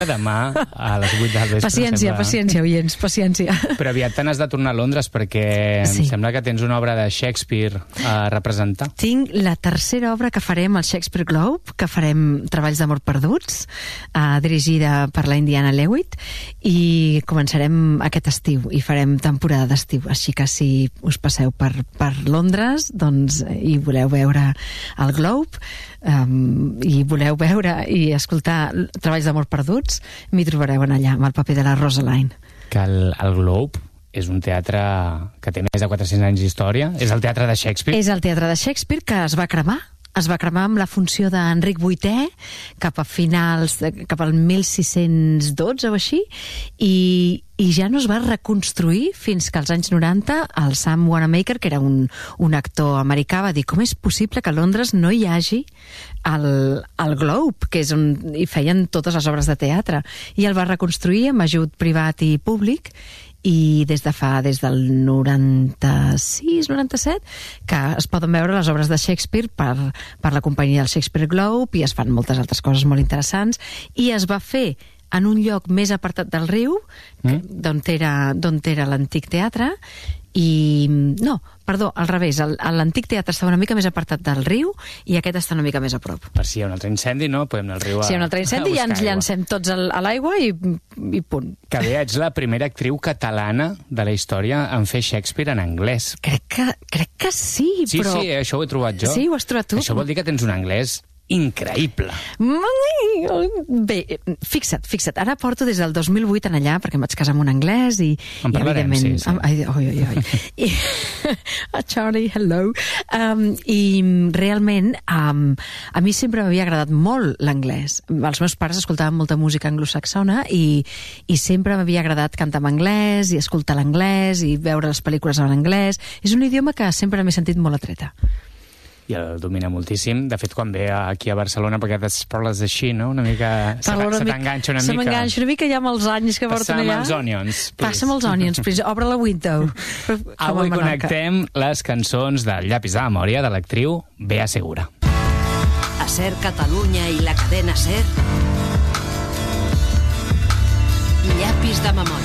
demà a les 8 del vespre. Paciència, oients, paciència. Però aviat te n'has de tornar a Londres perquè em sembla que tens una obra de Shakespeare a representar. Tinc la tercera obra que farem al Shakespeare Globe, que farem Treballs d'amor perduts, dirigida per la Indiana Lewitt, i començarem aquest estiu i farem temporada d'estiu. Així que si us passeu per Londres, doncs, i voleu veure el Globe, i voleu veure i escoltar Treballs d'amor perduts, m'hi trobareu allà, amb el paper de la Rosaline. Que el Globe és un teatre que té més de 400 anys d'història. És el teatre de Shakespeare. És el teatre de Shakespeare que es va cremar. Es va cremar amb la funció d'Enric VIII cap al 1612 o així, i ja no es va reconstruir fins que als anys 90 el Sam Wanamaker, que era un actor americà, va dir: com és possible que a Londres no hi hagi el Globe, que és on hi feien totes les obres de teatre, i el va reconstruir amb ajut privat i públic, i des del 96-97 que es poden veure les obres de Shakespeare per la companyia del Shakespeare Globe, i es fan moltes altres coses molt interessants, i es va fer en un lloc més apartat del riu, d'on era l'antic teatre, al revés, l'antic teatre estava una mica més apartat del riu i aquest està una mica més a prop. Per si hi ha un altre incendi, no? Podem anar al riu si hi ha un altre incendi, ja ens llancem tots a l'aigua i punt. Que bé, ets la primera actriu catalana de la història en fer Shakespeare en anglès. Crec que sí, però... Sí, això ho he trobat jo. Sí, ho has trobat tu. Això vol dir que tens un anglès increïble. Bé, fixa't, ara porto des del 2008 en allà, perquè em vaig casar amb un anglès i... En parlarem, sí. Charlie, hello. I realment a mi sempre m'havia agradat molt l'anglès. Els meus pares escoltaven molta música anglosaxona i sempre m'havia agradat cantar en anglès i escoltar l'anglès i veure les pel·lícules en anglès. És un idioma que sempre m'he sentit molt atreta. I el domina moltíssim. De fet, quan ve aquí a Barcelona, perquè parles així, no? Una mica... Se t'enganxa una mica. Se m'enganxa una mica ja amb els anys que porten allà. Passa'm els onions, please. Passa'm els onions, please. Obre la window. Avui connectem les cançons del Llapis de memòria de l'actriu Bea Segura. A SER Catalunya i la cadena SER, Llapis de memòria.